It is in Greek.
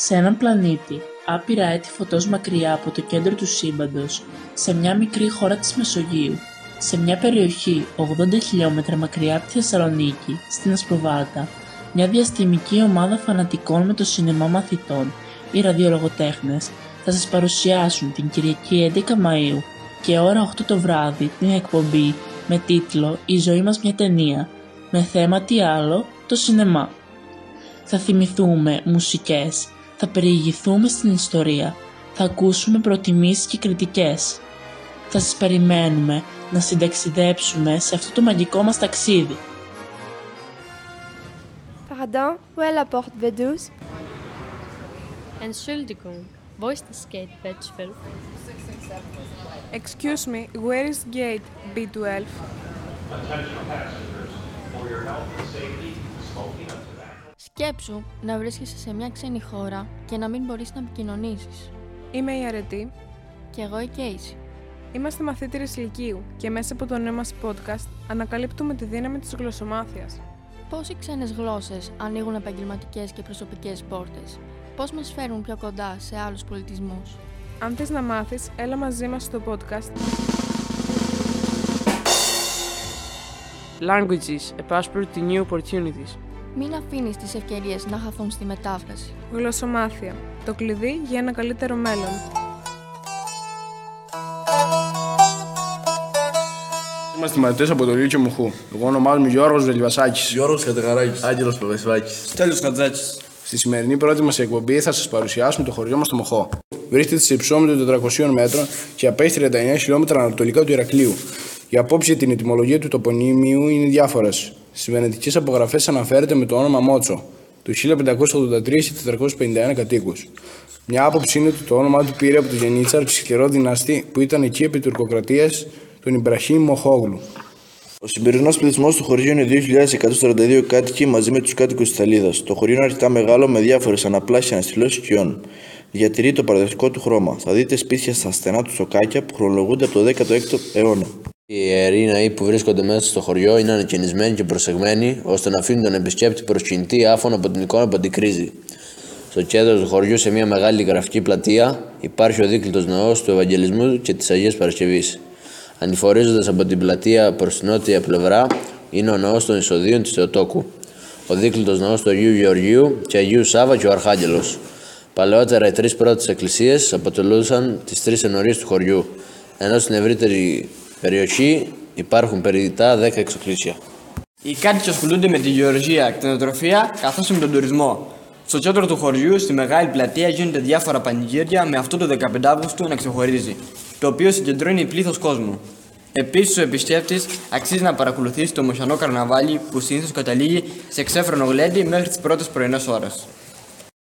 Σε έναν πλανήτη, άπειρα έτη φωτός μακριά από το κέντρο του σύμπαντος, σε μια μικρή χώρα της Μεσογείου, σε μια περιοχή 80 χιλιόμετρα μακριά από τη Θεσσαλονίκη, στην Ασπροβάρτα, μια διαστημική ομάδα φανατικών με το σινεμά μαθητών, οι ραδιολογοτέχνες, θα σας παρουσιάσουν την Κυριακή 11 Μαΐου και ώρα 8 το βράδυ την εκπομπή με τίτλο «Η ζωή μας μια ταινία», με θέμα τι άλλο, το σινεμά. Θα θυμηθούμε μουσικές, θα περιηγηθούμε στην ιστορία, θα ακούσουμε προτιμήσεις και κριτικές. Θα σας περιμένουμε να συνταξιδέψουμε σε αυτό το μαγικό μας ταξίδι. Pardon, où est la porte B12? Entschuldigung, wo ist das Gate B12? Excuse me, where is gate B12? Σκέψου να βρίσκεσαι σε μια ξένη χώρα και να μην μπορείς να επικοινωνήσεις. Είμαι η Αρετή. Και εγώ η Κέισι. Είμαστε μαθήτηρες Λυκείου και μέσα από το νέο μας podcast ανακαλύπτουμε τη δύναμη της γλωσσομάθειας. Πώς οι ξένες γλώσσες ανοίγουν επαγγελματικές και προσωπικές πόρτες. Πώς μας φέρουν πιο κοντά σε άλλους πολιτισμούς. Αν θες να μάθεις, έλα μαζί μας στο podcast. Languages, a passport to new opportunities. Μην αφήνεις τις ευκαιρίες να χαθούν στη μετάφραση. Γλωσσομάθεια, το κλειδί για ένα καλύτερο μέλλον. Είμαστε μαθητές από το Λύκειο Μουχού. Εγώ ονομάζομαι Γιώργος Βελιβασάκης. Γιώργος Κατεγαράκης. Άγγελος Παπασβάκης. Στέλιος Χατζάκης. Στη σημερινή πρώτη μας εκπομπή θα σας παρουσιάσουμε το χωριό μας στο Μοχό. Βρίσκεται σε υψόμετρο 400 μέτρων και απέχει 39 χιλιόμετρα ανατολικά του Ηρακλείου. Οι απόψεις για την ετυμολογία του τοπονύμιου είναι διάφορες. Στις βενετικές απογραφές αναφέρεται με το όνομα Μότσο. Το 1583 είχε 451 κατοίκους. Μια άποψη είναι ότι το όνομά του πήρε από το Γενίτσαρ, ψυχρό δυναστή που ήταν εκεί επί τουρκοκρατίας, τον Ιμπραχήμ Μοχόγλου. Ο σημερινός πληθυσμός του χωριού είναι 2.142 κάτοικοι μαζί με τους κάτοικους της Θαλίδας. Το χωριό είναι αρκετά μεγάλο με διάφορες αναπλάσεις αναστηλώσεις οικειών. Διατηρεί το παραδοσιακό του χρώμα. Θα δείτε σπίτια στα στενά του σοκάκια που χρονολογούνται από το 16ο αιώνα. Οι ιεροί ναοί που βρίσκονται μέσα στο χωριό είναι ανακαινισμένοι και προσεγμένοι ώστε να αφήνουν τον επισκέπτη προσκυνητή άφωνο από την εικόνα που αντικρίζει. Στο κέντρο του χωριού, σε μια μεγάλη γραφική πλατεία, υπάρχει ο δίκλητος ναός του Ευαγγελισμού και της Αγίας Παρασκευής. Ανηφορίζοντας από την πλατεία προς την νότια πλευρά είναι ο ναός των Εισοδείων της Θεοτόκου, ο δίκλητος ναός του Αγίου Γεωργίου και Αγίου Σάβα και ο Αρχάγγελος. Παλαιότερα οι τρεις πρώτες εκκλησίες αποτελούσαν τις τρεις ενορίες του χωριού, ενώ στην ευρύτερη περιοχή υπάρχουν περιττά 10 εξοκλήσια. Οι κάτοικοι ασχολούνται με τη γεωργία, κτηνοτροφία καθώς και με τον τουρισμό. Στο κέντρο του χωριού, στη μεγάλη πλατεία, γίνονται διάφορα πανηγύρια με αυτό το 15 Αύγουστου να ξεχωρίζει, το οποίο συγκεντρώνει πλήθος κόσμου. Επίσης, ο επισκέπτης αξίζει να παρακολουθήσει το Μοχιανό Καρναβάλι που συνήθως καταλήγει σε ξέφρενο γλέντι μέχρι τις πρώτες πρωινές ώρες.